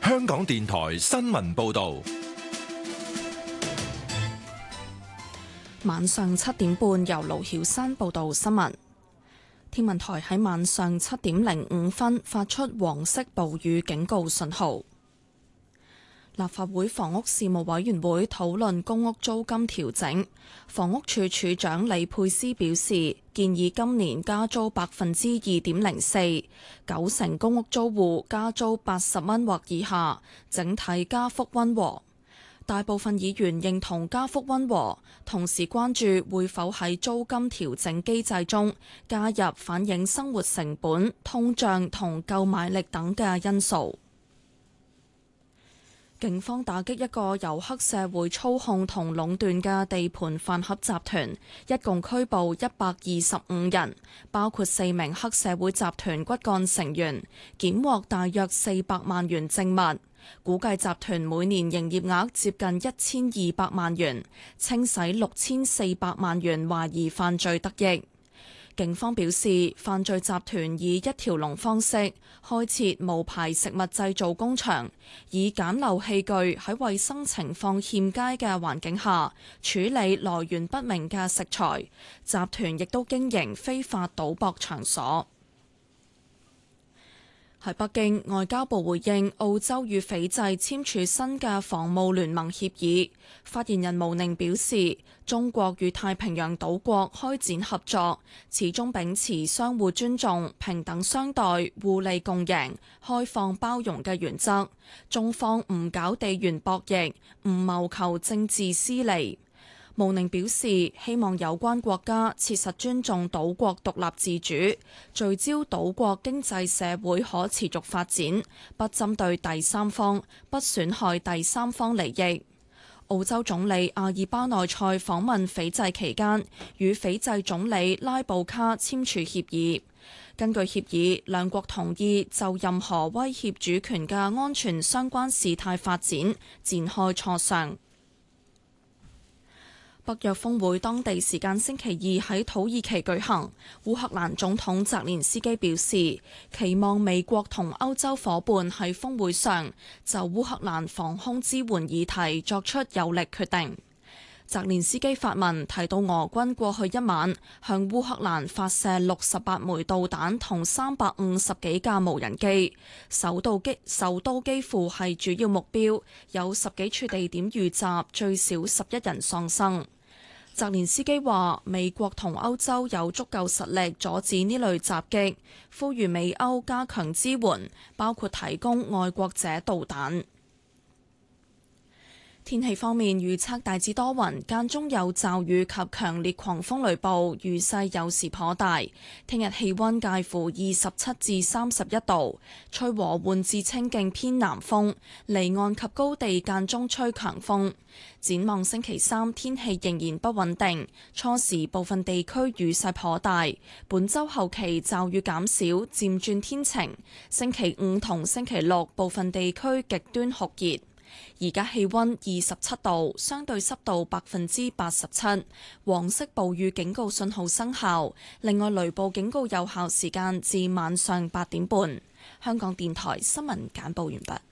香港電台新聞報道。 晚上7點半，由盧曉珊報道新聞。天文台喺晚上7點05分發出黃色暴雨警告信號。立法會房屋事務委員會討論公屋租金調整，房屋署署長李佩斯表示，建議今年加租2.04%， 90%公屋租戶加租80蚊或以下，整體加幅溫和。大部分議員認同加幅溫和，同時關注會否喺租金調整機制中加入反映生活成本、通脹同購買力等嘅因素。警方打擊一個由黑社會操控同壟斷嘅地盤飯盒集團，一共拘捕125人，包括4名黑社會集團骨幹成員，檢獲大約400萬元證物，估計集團每年營業額接近1200萬元，清洗6400萬元懷疑犯罪得益。警方表示，犯罪集團以一條龍方式開設無牌食物製造工場，以簡陋器具喺衛生情況欠佳嘅環境下處理來源不明嘅食材。集團亦都經營非法賭博場所。喺北京，外交部回應澳洲與斐濟簽署新嘅防務聯盟協議。發言人毛寧表示，中國與太平洋島國開展合作，始終秉持相互尊重、平等相待、互利共贏、開放包容嘅原則。中方唔搞地緣博弈，唔謀求政治私利。毛寧表示，希望有關國家切實尊重島國獨立自主，聚焦島國經濟社會可持續發展，不針對第三方，不損害第三方利益。澳洲總理阿爾巴內塞訪問斐濟期間，與斐濟總理拉布卡簽署協議。根據協議，兩國同意就任何威脅主權嘅安全相關事態發展展開磋商。北約峰會當地時間星期二喺土耳其舉行，烏克蘭總統澤連斯基表示，期望美國同歐洲夥伴喺峰會上就烏克蘭防空支援議題作出有力決定。澤連斯基發文提到，俄軍過去一晚向烏克蘭發射68枚導彈同350幾架無人機，首都基輔係主要目標，有10幾處地點遇襲，最少11人喪生。澤連斯基話，美國同歐洲有足夠實力阻止呢類襲擊，呼籲美歐加強支援，包括提供愛國者導彈。天氣方面，預測大致多雲，間中有驟雨及強烈狂風雷暴，雨勢有時頗大。聽日氣溫介乎27至31度，吹和緩至清勁偏南風，離岸及高地間中吹強風。展望星期三，天氣仍然不穩定，初時部分地區雨勢頗大。本週後期驟雨減少，漸轉天晴。星期五同星期六部分地區極端酷熱。而家氣溫27度，相對濕度87%，黃色暴雨警告信號生效。另外，雷暴警告有效時間至晚上8點半。香港電台新聞簡報完畢。